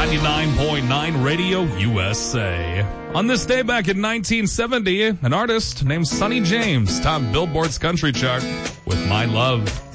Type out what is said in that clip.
99.9 Radio USA. On this day back in 1970, an artist named Sonny James topped Billboard's country chart with My Love.